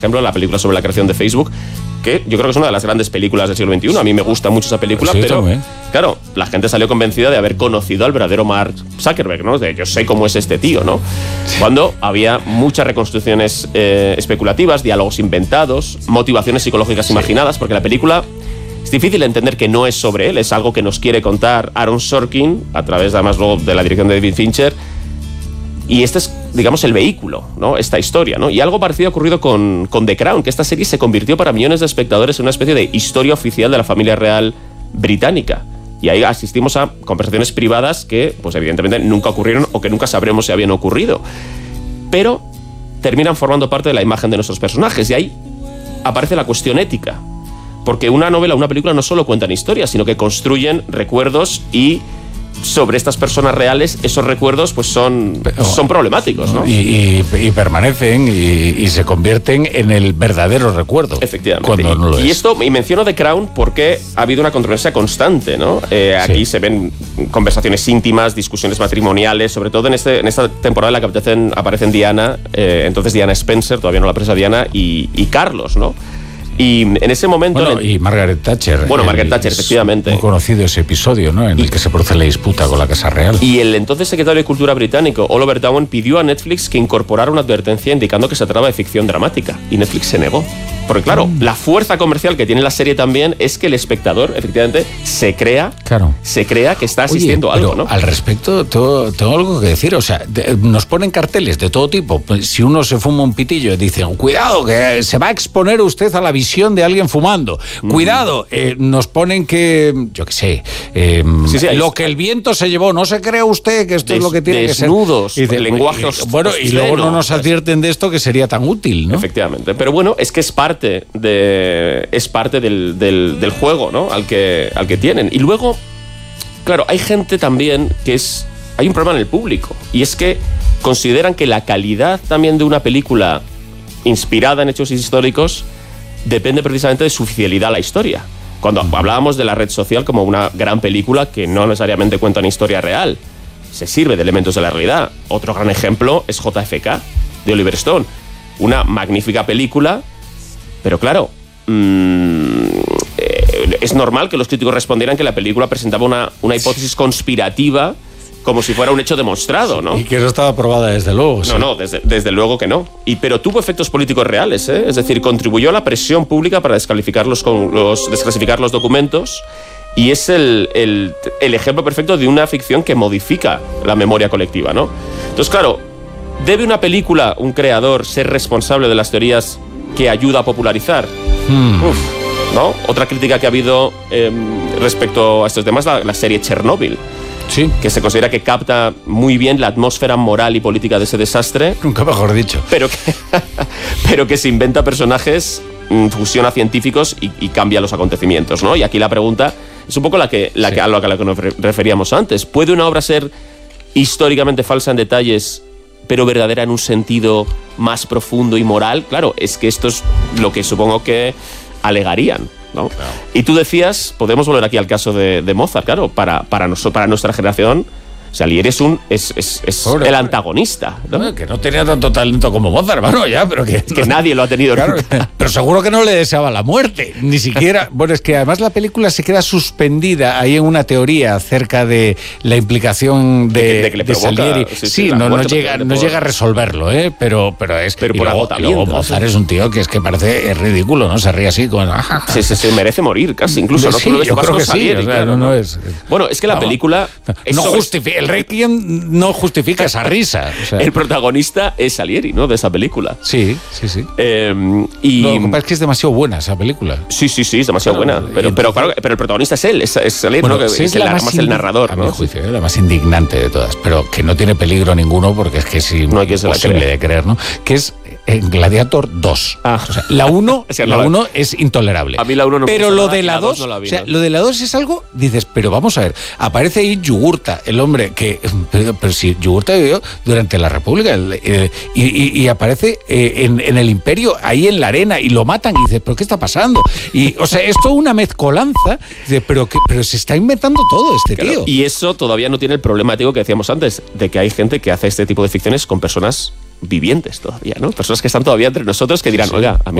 ejemplo, la película sobre la creación de Facebook, que yo creo que es una de las grandes películas del siglo XXI. A mí me gusta mucho esa película, pero claro, la gente salió convencida de haber conocido al verdadero Mark Zuckerberg, ¿no? De yo sé cómo es este tío, ¿no? Cuando había muchas reconstrucciones especulativas, diálogos inventados, motivaciones psicológicas imaginadas, porque la película es difícil de entender que no es sobre él, es algo que nos quiere contar Aaron Sorkin, a través además luego de la dirección de David Fincher, y este es, digamos, el vehículo, ¿no? Esta historia, ¿no? Y algo parecido ha ocurrido con The Crown, que esta serie se convirtió para millones de espectadores en una especie de historia oficial de la familia real británica. Y ahí asistimos a conversaciones privadas que, pues evidentemente, nunca ocurrieron o que nunca sabremos si habían ocurrido. Pero terminan formando parte de la imagen de nuestros personajes. Y ahí aparece la cuestión ética. Porque una novela o una película no solo cuentan historias, sino que construyen recuerdos y sobre estas personas reales, esos recuerdos pues son problemáticos, ¿no? Y permanecen y se convierten en el verdadero recuerdo. Efectivamente. Cuando no lo es. Y menciono The Crown porque ha habido una controversia constante, ¿no? Aquí se ven conversaciones íntimas, discusiones matrimoniales, sobre todo en esta temporada en la que aparecen Diana, entonces Diana Spencer, todavía no la presa Diana, y Carlos, ¿no? Y en ese momento... y Margaret Thatcher. Margaret Thatcher, efectivamente. Muy conocido ese episodio, ¿no? En el que se produce la disputa con la Casa Real. Y el entonces secretario de Cultura británico, Oliver Dowden, pidió a Netflix que incorporara una advertencia indicando que se trataba de ficción dramática. Y Netflix se negó. Porque claro, la fuerza comercial que tiene la serie también es que el espectador, efectivamente, se crea que está asistiendo a algo, ¿no? Al respecto, tengo algo que decir. O sea, nos ponen carteles de todo tipo. Pues, si uno se fuma un pitillo, dicen, cuidado, que se va a exponer usted a la visión de alguien fumando. Cuidado, nos ponen que, yo qué sé, lo que el viento se llevó. No se crea usted que esto es lo que tiene que ser. Desnudos, lenguaje bueno, y luego no nos advierten de esto, que sería tan útil, ¿no? Efectivamente. Pero bueno, es que es parte del juego, ¿no? al que tienen. Y luego, claro, hay gente también hay un problema en el público, y es que consideran que la calidad también de una película inspirada en hechos históricos depende precisamente de su fidelidad a la historia. Cuando hablábamos de La red social como una gran película que no necesariamente cuenta una historia real, se sirve de elementos de la realidad. Otro gran ejemplo es JFK, de Oliver Stone. Una magnífica película. Pero claro, es normal que los críticos respondieran que la película presentaba una hipótesis conspirativa como si fuera un hecho demostrado, ¿no? Y que eso estaba probada desde luego. No, desde luego que no. Pero tuvo efectos políticos reales, ¿eh? Es decir, contribuyó a la presión pública para desclasificar los documentos, y es el ejemplo perfecto de una ficción que modifica la memoria colectiva, ¿no? Entonces, claro, ¿debe una película, un creador, ser responsable de las teorías que ayuda a popularizar? ¿No? Otra crítica que ha habido respecto a estos temas, la serie Chernobyl. Sí. Que se considera que capta muy bien la atmósfera moral y política de ese desastre. Nunca mejor dicho. Pero que se inventa personajes, fusiona científicos y cambia los acontecimientos, ¿no? Y aquí la pregunta es un poco a la que nos referíamos antes. ¿Puede una obra ser históricamente falsa en detalles, pero verdadera en un sentido más profundo y moral? Claro, es que esto es lo que supongo que alegarían, ¿no? Claro. Y tú decías, podemos volver aquí al caso de Mozart, claro, para nuestra generación, Salieri es el antagonista, ¿no? Que no tenía tanto talento como Mozart, bueno, ya, pero que nadie lo ha tenido, claro, nunca. Pero seguro que no le deseaba la muerte, ni siquiera. Bueno, es que además la película se queda suspendida ahí en una teoría acerca de la implicación de Salieri. Sí, no llega a resolverlo, pero por agotamiento. Luego Mozart es un tío que es ridículo, ¿no? Se ríe así con... Sí, merece morir casi, incluso. Sí, ¿no? Yo creo que Salieri, sí, o sea, claro, no es... Bueno, es que la película... No justifica... El Requiem no justifica esa risa. O sea. El protagonista es Salieri, ¿no? De esa película. Sí. Y lo que pasa es que es demasiado buena esa película. Sí, es demasiado buena. Pero el protagonista es él, es Salieri, bueno, ¿no? Que es más el narrador, a ¿no? mi juicio, la más indignante de todas, pero que no tiene peligro ninguno porque es que es imposible de creer, ¿no? Que es en Gladiator 2. O sea, la 1 es intolerable. A mí la 1 no me gusta. Pero lo de la 2, no la vi, o sea, lo de la 2 es algo, dices, pero vamos a ver, aparece ahí Yugurta, el hombre pero si Yugurta vivió durante la República y aparece en el Imperio, ahí en la arena, y lo matan, y dices, ¿pero qué está pasando? Y, o sea, es toda una mezcolanza, dices, pero se está inventando todo claro, tío. Y eso todavía no tiene el problema ético que decíamos antes, de que hay gente que hace este tipo de ficciones con personas vivientes todavía, ¿no? Personas que están todavía entre nosotros que dirán, oiga, a mí